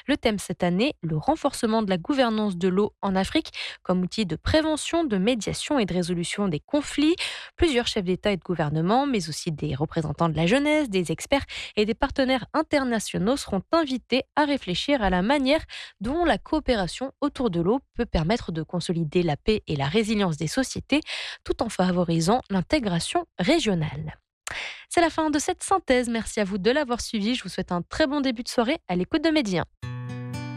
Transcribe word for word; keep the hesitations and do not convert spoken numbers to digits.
Le thème cette année, le renforcement de la gouvernance de l'eau en Afrique comme outil de prévention, de médiation et de résolution des conflits. Plusieurs chefs d'État et de gouvernement, mais aussi des représentants de la jeunesse, des experts et des partenaires internationaux seront invités à réfléchir à la manière dont la coopération autour de l'eau peut permettre de consolider la paix et la résilience des sociétés tout en favorisant l'intégration régionale. C'est la fin de cette synthèse. Merci à vous de l'avoir suivi. Je vous souhaite un très bon début de soirée à l'écoute de Média.